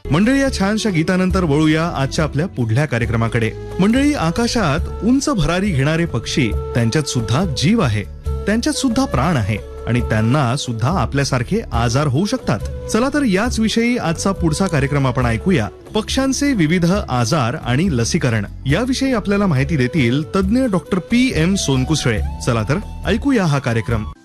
मंडळी, या छानशा गीतानंतर वळूया आजच्या आपल्या पुढल्या कार्यक्रमाकडे. मंडळी, आकाशात उंच भरारी घेणारे पक्षी, त्यांच्यात सुद्धा जीव आहे, त्यांच्यात सुद्धा प्राण आहे आणि त्यांना सुद्धा आपल्यासारखे आजार होऊ शकतात. चला तर याच विषयी आजचा पुढचा कार्यक्रम आपण ऐकूया. पक्ष्यांचे विविध आजार आणि लसीकरण याविषयी आपल्याला माहिती देतील तज्ज्ञ डॉक्टर PM सोनकुसळे. चला तर ऐकूया हा कार्यक्रम.